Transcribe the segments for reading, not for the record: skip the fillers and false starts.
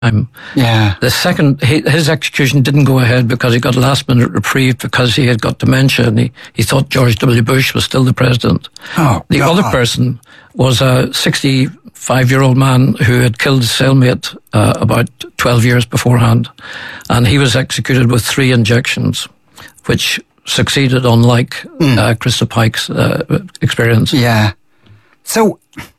Yeah. The second, his execution didn't go ahead because he got a last-minute reprieve because he had got dementia and he thought George W. Bush was still the president. Oh, the God. other person was a 65-year-old man who had killed his cellmate about 12 years beforehand, and he was executed with 3 injections, which succeeded, unlike Krista Pike's experience. Yeah. So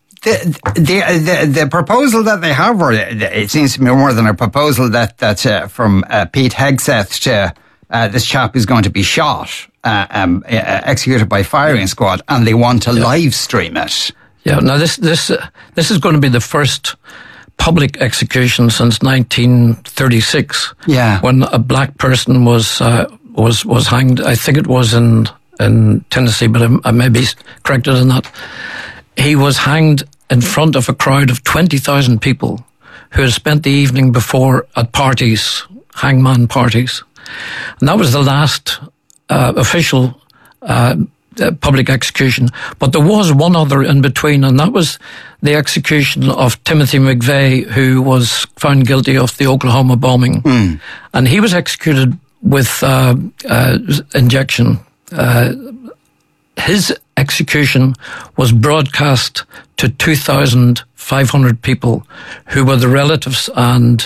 the proposal that they have, or it seems to be more than a proposal, that from Pete Hegseth to this chap is going to be shot, executed by firing squad, and they want to live stream it. Yeah. Now this is going to be the first public execution since 1936. Yeah. When a black person was hanged. I think it was in Tennessee, but I may be corrected on that. He was hanged in front of a crowd of 20,000 people who had spent the evening before at parties, hangman parties. And that was the last official public execution. But there was one other in between, and that was the execution of Timothy McVeigh, who was found guilty of the Oklahoma bombing. And he was executed with injection. His execution was broadcast to 2,500 people who were the relatives and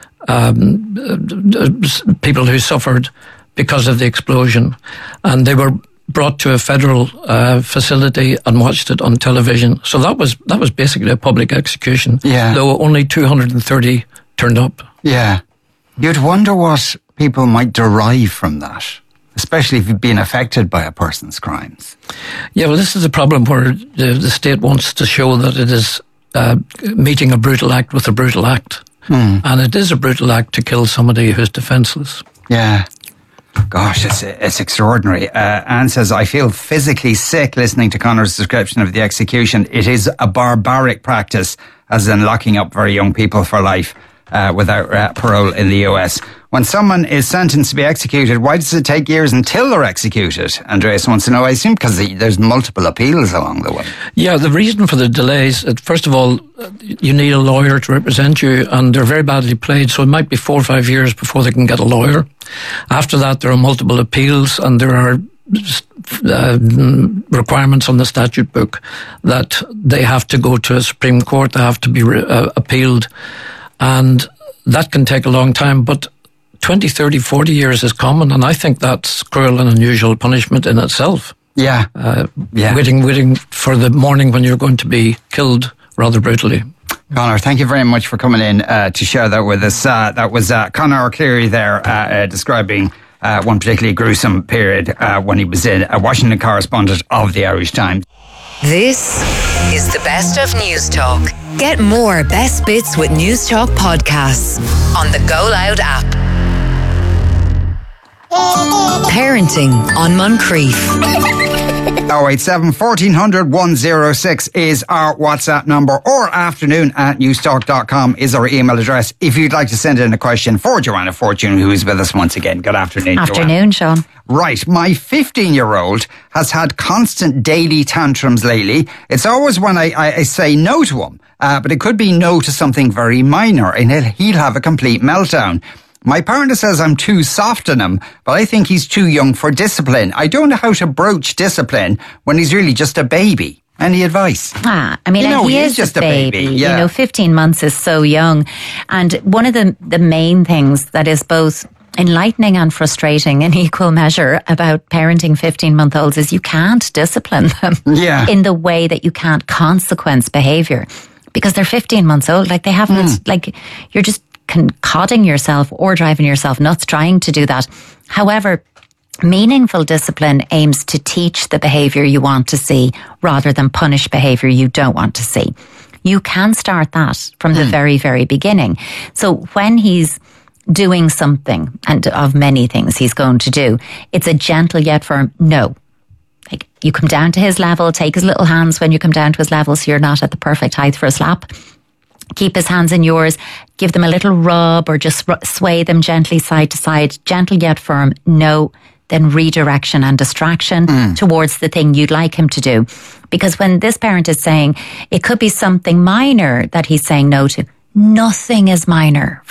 people who suffered because of the explosion. And they were brought to a federal facility and watched it on television. So that was basically a public execution, though only 230 turned up. Yeah. You'd wonder what people might derive from that, especially if you've been affected by a person's crimes. Yeah, well, this is a problem where the state wants to show that it is meeting a brutal act with a brutal act. And it is a brutal act to kill somebody who's defenceless. Yeah. Gosh, it's extraordinary. Anne says, I feel physically sick listening to Conor's description of the execution. It is a barbaric practice, as in locking up very young people for life without parole in the US. When someone is sentenced to be executed, why does it take years until they're executed? Andreas wants to know, I assume because there's multiple appeals along the way. Yeah, the reason for the delays, first of all, you need a lawyer to represent you, and they're very badly played, so it might be 4 or 5 years before they can get a lawyer. After that, there are multiple appeals, and there are requirements on the statute book that they have to go to a Supreme Court, they have to be appealed, and that can take a long time, but 20, 30, 40 years is common, and I think that's cruel and unusual punishment in itself. Yeah. Waiting for the morning when you're going to be killed rather brutally. Conor, thank you very much for coming in to share that with us. That was Conor Cleary there describing one particularly gruesome period when he was a Washington correspondent of the Irish Times. This is the best of News Talk. Get more best bits with News Talk podcasts on the Go Loud app. Parenting on Moncrief. 087 1400 106 is our WhatsApp number, or afternoon@newstalk.com is our email address if you'd like to send in a question for Joanna Fortune, who is with us once again. Good afternoon, Afternoon, Joanna. Sean. Right, my 15-year-old has had constant daily tantrums lately. It's always when I say no to him, but it could be no to something very minor, and he'll have a complete meltdown. My partner says I'm too soft on him, but I think he's too young for discipline. I don't know how to broach discipline when he's really just a baby. Any advice? I mean, he is just a baby. Yeah. 15 months is so young. And one of the main things that is both enlightening and frustrating in equal measure about parenting 15-month-olds is you can't discipline them in the way that you can't consequence behaviour. Because they're 15 months old. Like, they haven't, like, you're just concodding yourself or driving yourself nuts trying to do that. However, meaningful discipline aims to teach the behaviour you want to see rather than punish behaviour you don't want to see. You can start that from the very, very beginning. So when he's doing something, and of many things he's going to do, it's a gentle yet firm no. Like, you come down to his level, take his little hands when you come down to his level so you're not at the perfect height for a slap. Keep his hands in yours, give them a little rub or just sway them gently side to side, gentle yet firm, no, then redirection and distraction towards the thing you'd like him to do. Because when this parent is saying, it could be something minor that he's saying no to, nothing is minor